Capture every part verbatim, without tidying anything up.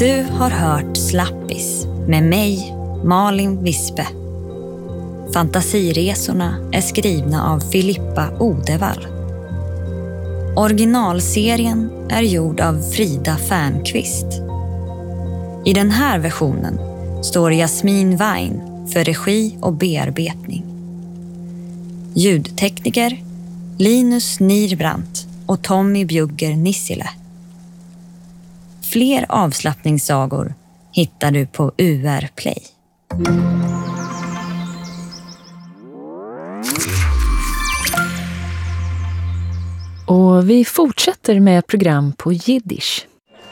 Du har hört Slappis med mig, Malin Vispe. Fantasiresorna är skrivna av Filippa Odevall. Originalserien är gjord av Frida Färnqvist. I den här versionen står Jasmin Wein för regi och bearbetning. Ljudtekniker Linus Nirbrandt och Tommy Bjugger Nissile. Fler avslappningssagor hittar du på U R Play. Och vi fortsätter med program på jiddisch.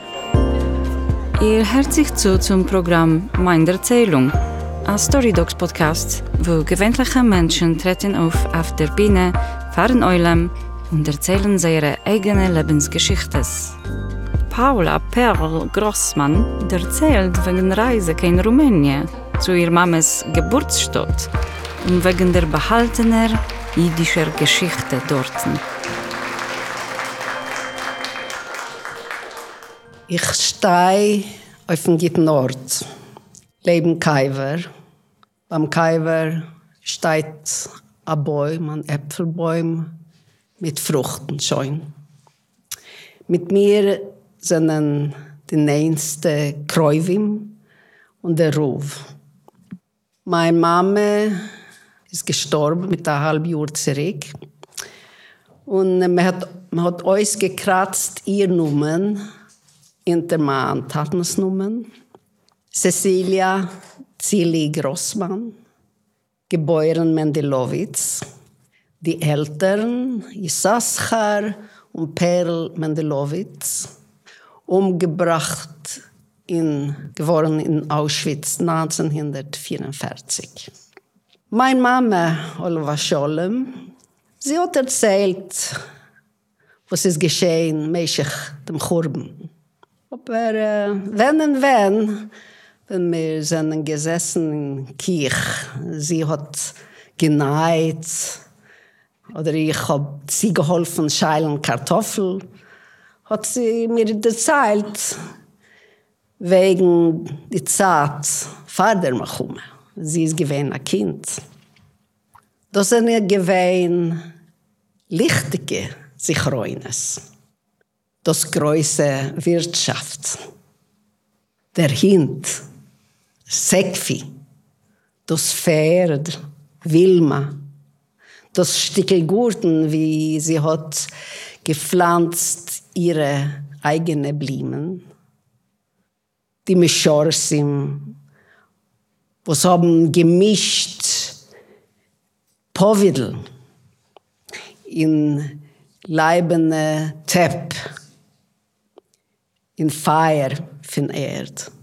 Ihr herzlich zu zum Programm Meine Erzählung, ein Storydocs-Podcast, wo gewöhnliche Menschen treten auf auf der Bühne, fahren Eulam und erzählen ihre eigene Lebensgeschichten. Paula Perl Grossmann erzählt wegen Reise in Rumänien zu ihrer Mames Geburtsstadt und wegen der behaltener jiddischer Geschichte dorten. Ich stehe auf dem guten Ort, leben Kaiver. Beim Kaiver steht ein Baum, ein Äpfelbaum mit Früchten schon. Mit mir sind die nächste Kräuvim und der Ruf. Meine Mama ist gestorben mit einem halben Jahr zurück. Und man hat, man hat uns gekratzt, ihr Nummern, hinter meinen Tatensnummern. Cecilia Zili Grossmann, geboren Mendelowitz. Die Eltern, Isaschar und Perl Mendelowitz, umgebracht in, geworden in Auschwitz neunzehnhundertvierundvierzig. Meine Mama, Olva Scholem, sie hat erzählt, was ist geschehen, mäßig dem Churben. Aber äh, wenn und wenn, wenn wir sind gesessen in Kirch, sie hat genäht, oder ich habe sie geholfen, schälen Kartoffel, hat sie mir erzählt, wegen der Zeit Vater machen. Sie ist gewesen ein Kind. Das sind gewesen lichtige Sichreines. Das große Wirtschaft. Der Hund, Sekfi, das Pferd, Wilma, das Stückel Gurten, wie sie hat gepflanzt ihre eigene Blumen. Die Mischorsim, was haben gemischt Povidl in leibende Tepp, in Feier von Erd.